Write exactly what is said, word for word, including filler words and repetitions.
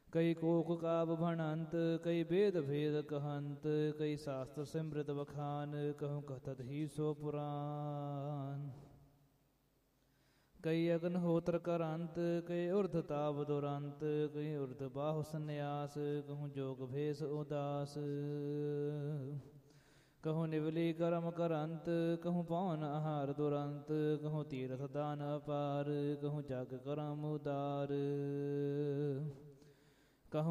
ਕਈ ਕੋਕ ਕਾਬ ਭਣੰਤ ਕਈ ਬੇਦ ਭੇਦ ਕਹੰਤ ਕਈ ਸ਼ਾਸਤਰ ਸਿਮ੍ਰਿਤ ਬਖਾਨ ਕਹੂੰ ਕਥਤ ਹੀ ਸੋ ਪੁਰਾਨ ਕਈ ਅਗਨ ਹੋਤਰ ਕਰੰਤ ਕਈ ਉਰਧ ਤਾਪ ਦੁਰੰਤ ਕਈ ਉਰਧ ਬਾਹੁ ਸੰਨਿਆਸ ਕਹੂੰ ਜੋਗ ਭੇਸ ਉਦਾਸ ਕਹੂੰ ਨਿਵਲੀ ਕਰਮ ਕਰੰਤ ਕਹੂੰ ਪੌਨ ਆਹਾਰ ਦੁਰੰਤ ਕਹੂੰ ਤੀਰਥ ਦਾਨ ਅਪਾਰ ਕਹੂੰ ਜਗ ਕਰਮ ਉਦਾਰ